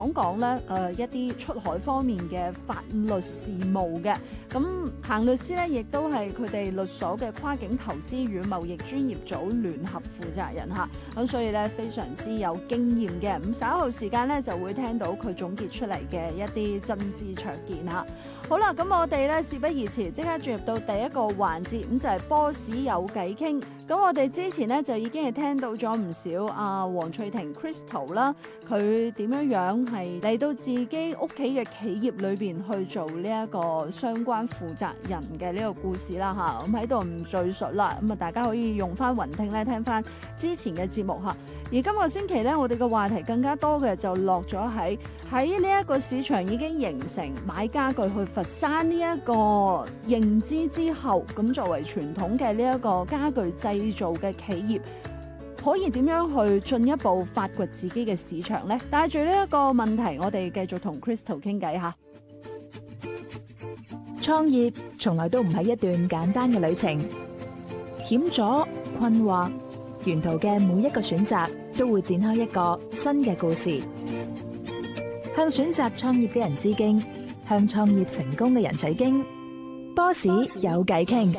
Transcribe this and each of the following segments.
講咧一啲出海方面嘅法律事務嘅。咁彭律師咧亦都係佢哋律所嘅跨境投資與貿易專業組聯合負責人嚇，咁所以咧非常之有經驗嘅。咁稍後時間咧就會聽到佢總結出嚟嘅一啲真知灼見嚇。好啦，咁我哋咧事不宜遲，即刻進入到第一個環節，咁就係 Boss 有偈傾。咁我哋之前咧就已經係聽到咗唔少黃翠婷 Crystal 啦，佢點樣係嚟到自己屋企嘅企業裏邊去做呢一個相關負責人嘅呢個故事啦嚇。咁喺度唔贅述啦，咁啊大家可以用翻雲聽咧聽翻之前嘅節目嚇。而今個星期咧，我哋嘅話題更加多嘅就落咗喺呢一個市場已經形成買家具去佛山呢一個認知之後，咁作為傳統嘅呢一個家具製造嘅企業，可以點樣去進一步發掘自己嘅市場呢？帶住呢一個問題，我哋繼續同 Crystal 傾偈嚇。 創業從來都唔係一段簡單嘅旅程，險阻、困惑，沿途嘅每一個選擇都會展開一個新嘅故事。向選擇創業嘅人致敬，向創業成功嘅人取經。Boss 有偈傾。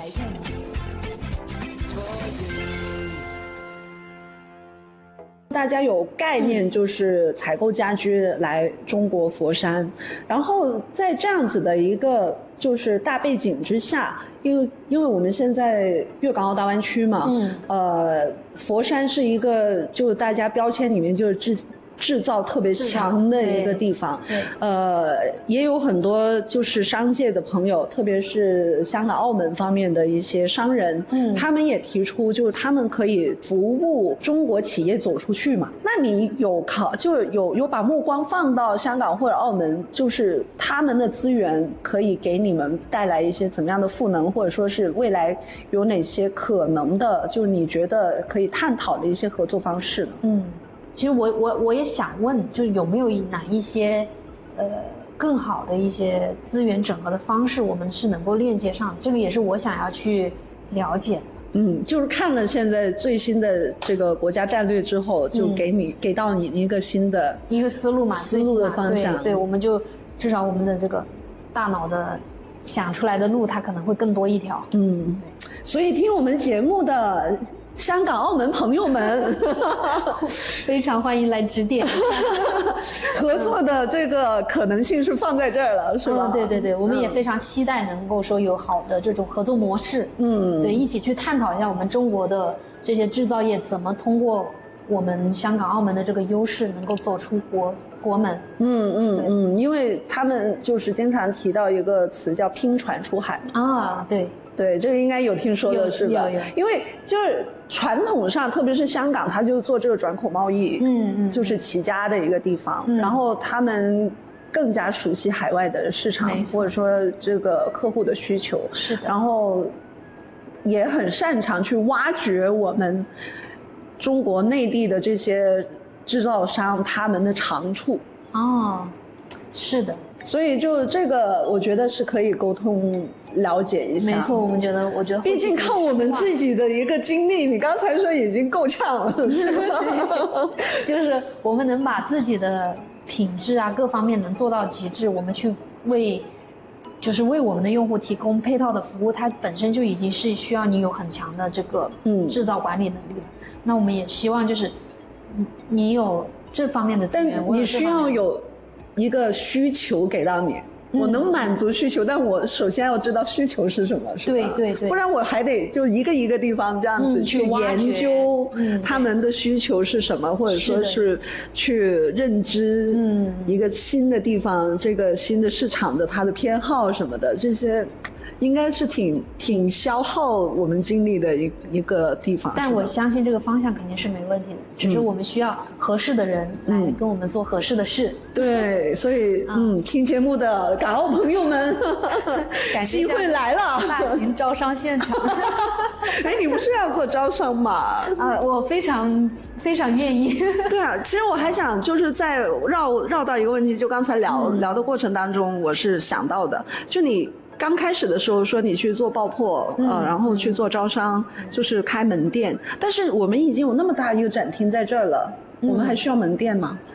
大家有概念，就是采购家居来中国佛山，然后在这样子的一个就是大背景之下，因为我们现在粤港澳大湾区嘛，佛山是一个就大家标签里面就是制造特别强的一个地方，也有很多就是商界的朋友，特别是香港、澳门方面的一些商人，他们也提出，就是他们可以服务中国企业走出去嘛。那你有把目光放到香港或者澳门，就是他们的资源可以给你们带来一些怎么样的赋能，或者说是未来有哪些可能的，就是你觉得可以探讨的一些合作方式呢？ 其实我也想问，就是有没有哪一些更好的一些资源整合的方式，我们是能够链接上，这个也是我想要去了解的。 就是看了现在最新的这个国家战略之后，就给到你一个新的一个思路嘛， 思路的方向。 对，我们就至少我们的这个大脑的想出来的路，它可能会更多一条。 所以听我们节目的香港、澳门朋友们， 非常欢迎来指点。 合作的这个可能性是放在这儿了，是吧？ 对，我们也非常期待能够说有好的这种合作模式。对，一起去探讨一下我们中国的这些制造业怎么通过我们香港、澳门的这个优势，能够走出国门。 因为他们就是经常提到一个词叫拼船出海嘛。对，这个应该有听说的是吧？因为就是传统上，特别是香港，他就做这个转口贸易，就是起家的一个地方，然后他们更加熟悉海外的市场，或者说这个客户的需求， 是的， 然后也很擅长去挖掘我们中国内地的这些制造商他们的长处。 是的。 所以就这个我觉得是可以沟通了解一下。 没错，我觉得毕竟靠我们自己的一个经历，你刚才说已经够呛了，是吧？ 就是我们能把自己的品质啊各方面能做到极致，我们去为我们的用户提供配套的服务，它本身就已经是需要你有很强的这个制造管理能力。那我们也希望就是你有这方面的资源， 但你需要有一个需求给到你，我能满足需求，但我首先要知道需求是什么，是吧？ 对， 不然我还得就一个一个地方这样子去研究他们的需求是什么，或者说是去认知一个新的地方，这个新的市场的它的偏好什么的，这些应该是挺消耗我们精力的一个地方。 但我相信这个方向肯定是没问题的，只是我们需要合适的人来跟我们做合适的事。 对，所以听节目的港澳朋友们，机会来了， 大型招商现场。 你不是要做招商吗？ 我非常非常愿意。 对啊，其实我还想就是再绕到一个问题，就刚才聊的过程当中，我是想到的，就你刚开始的时候说你去做爆破，然后去做招商，就是开门店，但是我们已经有那么大一个展厅在这儿了，我们还需要门店吗？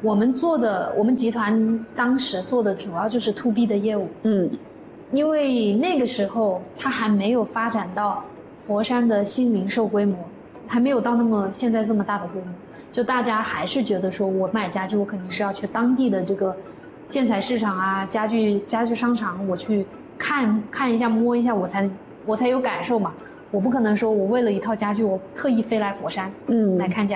我们集团当时做的主要就是 to B 的业务，因为那个时候它还没有发展到佛山的新零售规模，还没有到现在这么大的规模，就大家还是觉得说我买家具我肯定是要去当地的这个建材市场啊、家具商场，我去看一下摸一下，我才有感受嘛。我不可能说我为了一套家具我特意飞来佛山来看家具。